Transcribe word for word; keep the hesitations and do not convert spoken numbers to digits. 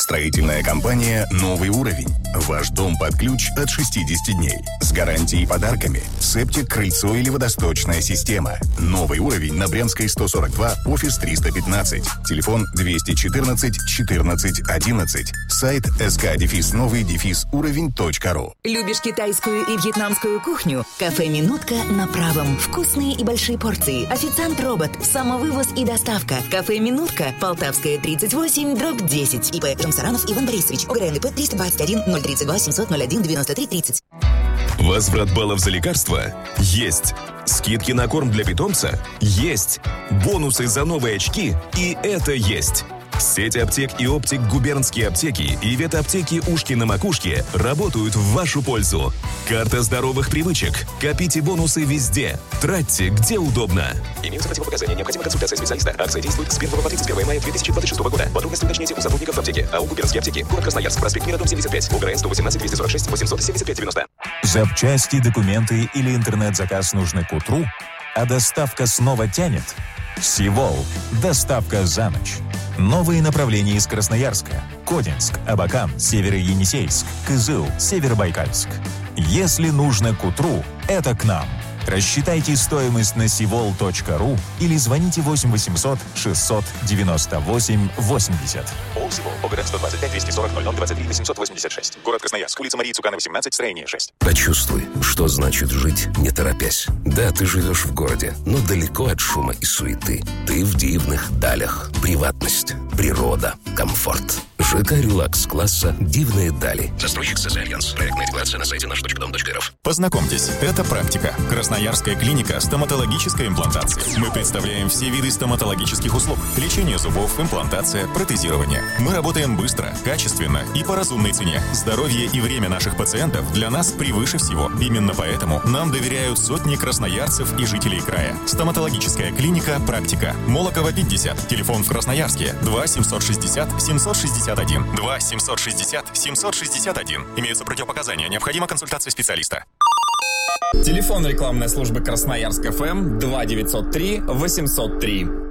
Строительная компания «Новый уровень». Ваш дом под ключ от шестидесяти дней. С гарантией и подарками. Септик, крыльцо или водосточная система. «Новый уровень» на Брянской сто сорок два, офис триста пятнадцать. Телефон двести четырнадцать четырнадцать одиннадцать. Сайт sk дефис новый дефис уровень точка ру. Любишь китайскую и вьетнамскую кухню? Кафе «Минутка» на Правом. Вкусные и большие порции. Официант-робот. Самовывоз и доставка. Кафе «Минутка». Полтавская, тридцать восемь, дробь десять. ИП Жамсаранов Иван Борисович. ОГРНП триста двадцать один ноль тридцать два семьсот ноль один девяносто три тридцать. Возврат баллов за лекарства? Есть. Скидки на корм для питомца? Есть. Бонусы за новые очки? И это есть. Сеть аптек и оптик «Губернские аптеки» и ветаптеки «Ушки на макушке» работают в вашу пользу. Карта здоровых привычек. Копите бонусы везде. Тратьте, где удобно. Имеются противопоказания. Необходима консультация специалиста. Акция действует с первого по тридцать первое мая две тысячи двадцать шестого года. Подробности уточните у сотрудников аптеки. АО «Губернские аптеки». Город Красноярск. Проспект Мира, дом семьдесят пять. УГРН сто восемнадцать двести сорок шесть восемьсот семьдесят пять девяносто. Запчасти, документы или интернет-заказ нужны к утру, а доставка снова тянет? Сивол. Доставка за ночь. Новые направления из Красноярска. Кодинск, Абакан, Северо-Енисейск, Кызыл, Северобайкальск. Если нужно к утру, это к нам. Рассчитайте стоимость на сивол точка ру или звоните восемь восемьсот шестьсот девяносто восемь восемьдесят. ООО «Сивол». ОГРН сто двадцать пять двести сорок ноль ноль двадцать три восемьсот восемьдесят шесть. Город Красноярск. Улица Марии Цукана, восемнадцать, строение шесть. Почувствуй, что значит жить, не торопясь. Да, ты живешь в городе, но далеко от шума и суеты. Ты в дивных далях. Приватность, природа, комфорт. ЖК «Релакс» класса «Дивные дали». Застройщик СС «Альянс». Проектная декларация на сайте наш точка дом точка рф. Познакомьтесь, это практика. Красноярская клиника стоматологической имплантации. Мы представляем все виды стоматологических услуг. Лечение зубов, имплантация, протезирование. Мы работаем быстро, качественно и по разумной цене. Здоровье и время наших пациентов для нас превыше всего. Именно поэтому нам доверяют сотни красноярцев и жителей края. Стоматологическая клиника «Практика». Молокова, пятьдесят. Телефон в Красноярске два семьсот шестьдесят семьсот шестьдесят один. два семьсот шестьдесят семьсот шестьдесят один. Имеются противопоказания. Необходима консультация специалиста. Телефон рекламной службы Красноярск ФМ два девятьсот три восемьсот три.